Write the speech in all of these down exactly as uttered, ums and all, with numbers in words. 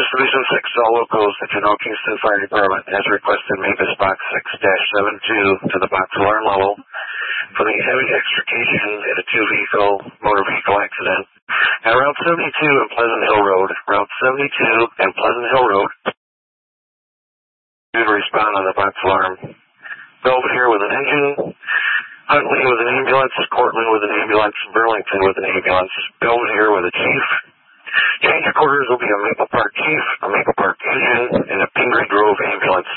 Mavis Division six, all locals to Genoa Kingston Fire Department has requested Mavis Box six dash seven two to the box alarm level for the heavy extrication in a two-vehicle motor vehicle accident at Route seventy-two and Pleasant Hill Road. Route seventy-two and Pleasant Hill Road. Due to respond on the box alarm. Belvedere with an engine. Huntley with an ambulance. Cortland with an ambulance. Burlington with an ambulance. Belvedere with a chief. Change of quarters will be a Maple Park chief, a Maple Park engine, and a Pingree Grove ambulance.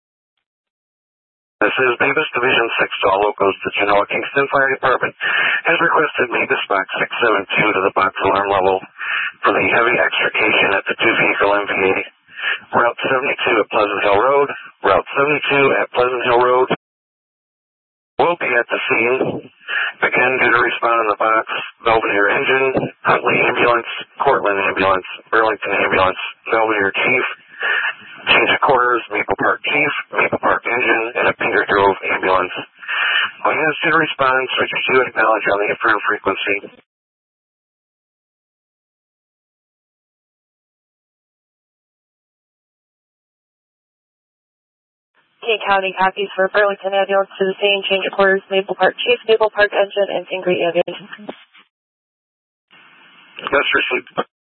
This is Mavis Division six, all locals to Genoa Kingston Fire Department has requested Mavis Box six seven two to the box alarm level for the heavy extrication at the two-vehicle M V A. Route seventy-two at Pleasant Hill Road. Route seventy-two at Pleasant Hill Road. Will be at the scene. Again, due to respond on the box, Belvedere engine, Huntley ambulance, Cortland ambulance, Burlington ambulance, Belvedere chief, change of quarters, Maple Park chief, Maple Park engine, and a Pingree Grove ambulance. All you have to respond, switch to acknowledge on the approved frequency. King County copies for Burlington ambulance to the scene, change of quarters, Maple Park chief, Maple Park engine, and Pingree ambulance. That's received.